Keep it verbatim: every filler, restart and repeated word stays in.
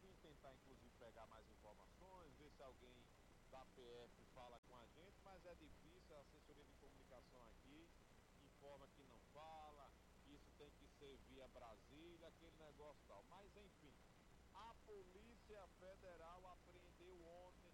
vim tentar, inclusive, pegar mais informações, ver se alguém da P F fala com a gente, mas é difícil, a assessoria de comunicação aqui informa que não fala, que isso tem que ser via Brasília, aquele negócio tal. Mas, enfim, a Polícia Federal